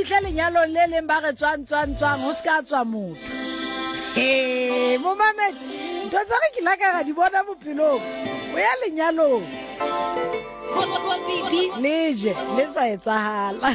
fitla lenyalo le leng ba re tswang ho ska tswa motho mo mamedi ntho tsa re ke la ka ga di bona bophelong o ya lenyalong leje le sa etsahala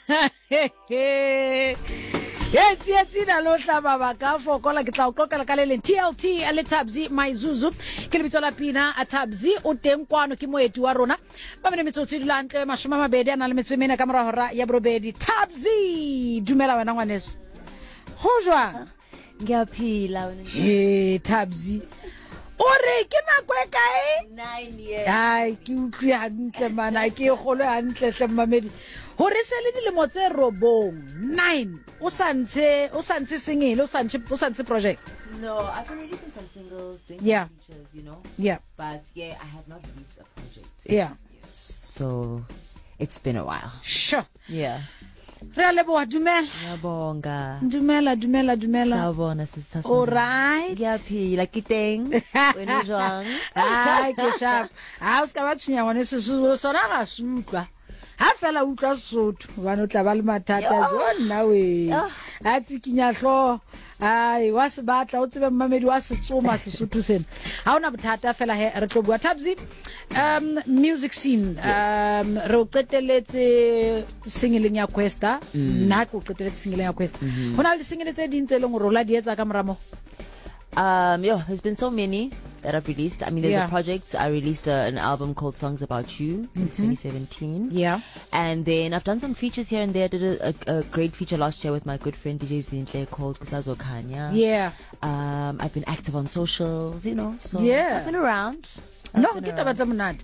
Yetsi na lo hlaba ba ka fokola ke tla o qoqela ka le TLT ale Tabzi Maizuzu ke lebitso la Pina a Tabzi o teng kwano ke moeti wa rona ba bene metsotso di lantle 20 ana le metsomena ka mora hora ya brobedi Tabzi dumela wena ngwaneso ho jwa ngiyaphila wena Tabzi ore ke nako e kae 9 years ai ke utlwe hantle mana ke golo hantle hle mamedi hore se le dilemo tse robong 9 o santse singile o santse project. No, I've been releasing some singles, doing Yeah. some features, you know. Yeah. But yeah, I have not released a project. Yeah. So it's been a while. Sure. Yeah. Re a leboha dumela. Ngiyabonga. Dumela. Sawubona sisasa. All right. Ngiyaphila kiteng. Wena jwang? Ai ke sharp. Ha o ska ba tshinya ngwane sesuzo sona ga sutlwa. Ha fela utlwa Sotho bana o tla ba le mathata jona we. Ha tsikinya hlo. Ai wa se batla o tsebe mmamedi wa setsoma Sesotho sena. Ha ona bothata fela he re tlo bua Tabzi. Music scene re o qeteletse singeleng ya Questa nna ke o qeteletse singeleng ya Questa hona le singele tse ding tse leng gore o la di etsa ka moramo. There's been so many that I've released. I mean, there's a project. I released an album called Songs About You in 2017. Yeah. And then I've done some features here and there. I did a great feature last year with my good friend DJ Zinhle called Kusazo Kanya. Yeah. I've been active on socials, you know. So Yeah. I've been around. No, ke taba tsa monate.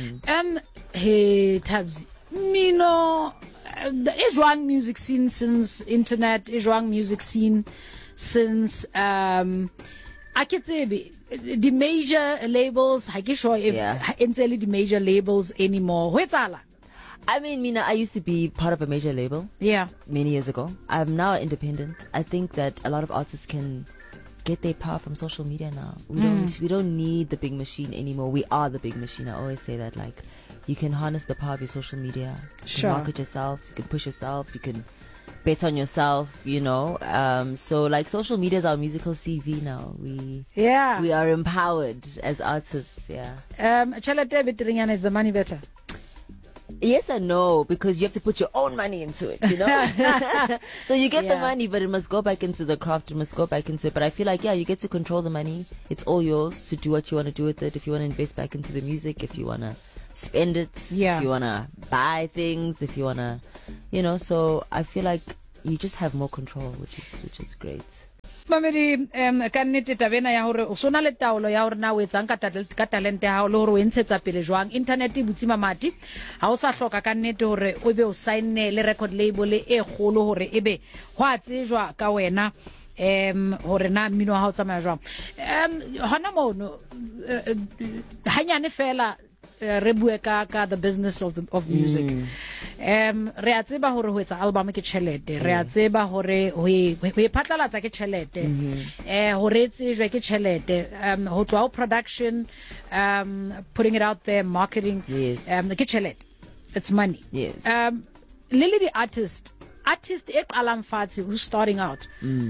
Hey Tabzi. Mino the Israel music scene since internet, Israel music scene since I can say the major labels, I guess if entirely the major labels anymore. Where's Ala? I mean, Mina, I used to be part of a major label. Yeah. Many years ago. I'm now independent. I think that a lot of artists can get their power from social media now. We don't need the big machine anymore. We are the big machine. I always say that, like, you can harness the power of your social media. You can market yourself, you can push yourself, you can bet on yourself, you know. So like social media is our musical CV now. We are empowered as artists. Chalate Bitriana is the money better. Yes and no, because you have to put your own money into it, you know. So you get the money, but it must go back into the craft. It must go back into it. But I feel like, you get to control the money. It's all yours to do what you want to do with it. If you want to invest back into the music, if you want to spend it, if you want to buy things, if you want to, you know. So I feel like you just have more control, which is great. Mamedi ka nnete tabena ya hore o sona le taolo ya hore na o etsang ka talent ya hao le hore o ntshetsa pele jwang internet e butsima mati ha o sa hloka ka nnete hore o be o sign le record label e kgolo hore ebe ho a tsejwa ka wena hore na mmino ha o tsamaya jwang hona mono hanyane fela re bue ka the business of music. Re a tseba hore ho etsa album ke chelete, re a tseba hore ho phatlalatsa ke chelete, hore tsejwe ke chelete, ho twa production, putting it out there, marketing, ke chelete. It's money. Yes. Lily the artist e qalang fatshe who's starting out.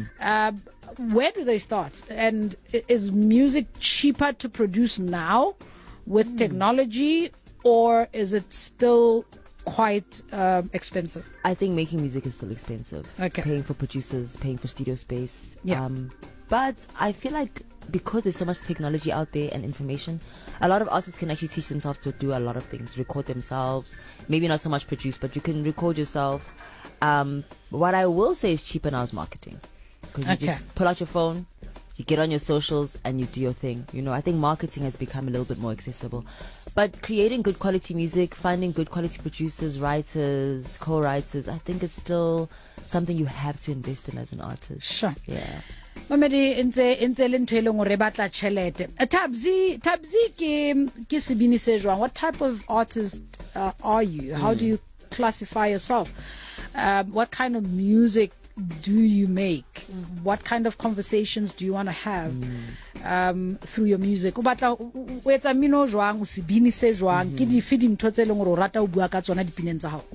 Where do they start? And is music cheaper to produce now with technology, or is it still quite expensive? I think making music is still expensive. Okay. Paying for producers, paying for studio space. Yeah. But I feel like because there's so much technology out there and information, a lot of artists can actually teach themselves to do a lot of things. Record themselves, maybe not so much produce, but you can record yourself. What I will say is cheaper now is marketing. Because you just pull out your phone, you get on your socials and you do your thing. You know, I think marketing has become a little bit more accessible. But creating good quality music, finding good quality producers, writers, co-writers, I think it's still something you have to invest in as an artist. Sure. Yeah. Mamedi ntse le ntwe le ngore batla chelete. Tabzi ke sebini se jwang. What type of artist are you? How do you classify yourself? What kind of music do you make? What kind of conversations do you want to have through your music? O batla o etsa mino jwang, o sebini se jwang, ke di feeding ntho tse leng gore o rata o bua ka tsona dipineng tsa hao?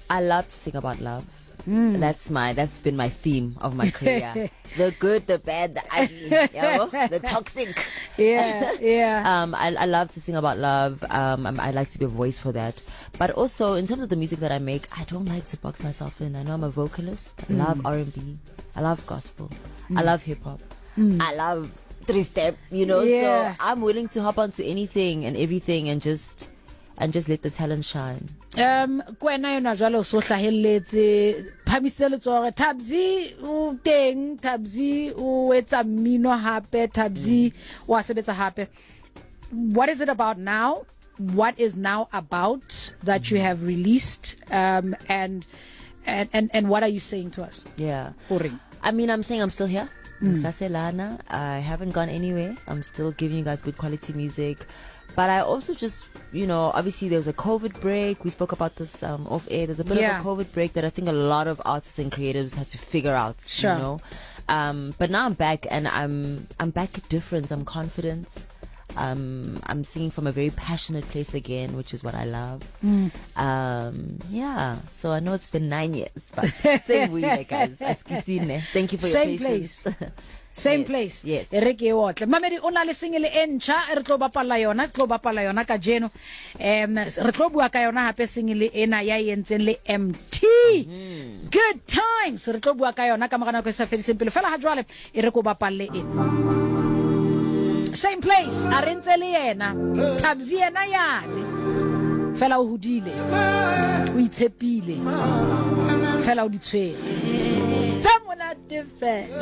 I love to sing about love. That's been my theme of my career. The good, the bad, the ugly, the toxic. Yeah. I love to sing about love. I like to be a voice for that. But also, in terms of the music that I make, I don't like to box myself in. I know I'm a vocalist. I love R&B. I love gospel. I love hip hop. I love 3-step, Yeah. So I'm willing to hop onto anything and everything and just let the talent shine. Kwena yona jalo so hlahelletse phamisele tsore Thabzi o teng, Thabzi o etsa mmino hape, Thabzi wa sebetsa hape. What is it about now? What is now about that you have released, and what are you saying to us? Yeah. Oring. I mean, I'm saying I'm still here. Saselana. I haven't gone anywhere. I'm still giving you guys good quality music. But I also just, obviously there was a COVID break. We spoke about this off air. There's a bit of a COVID break that I think a lot of artists and creatives had to figure out. Sure. But now I'm back, and I'm back different. I'm confident. I'm singing from a very passionate place again, which is what I love. Yeah. So I know it's been 9 years, but same way, guys. Thank you for your patience. Same place. Yes. Ereke wotle. Mamedi o na le single entsha re tlo bapala yona ka jeno. Re tlo bua ka yona hape single ena ya yentseng le MT. Good times. Re tlo bua ka yona ka magana go sa fedise pele fela ha jwale e re go bapalle ena. Same place. A re ntse le yena. Thabzi yena yane. Fela o hudile. O itshepile. Fela o ditshwere. Tsamona tefe.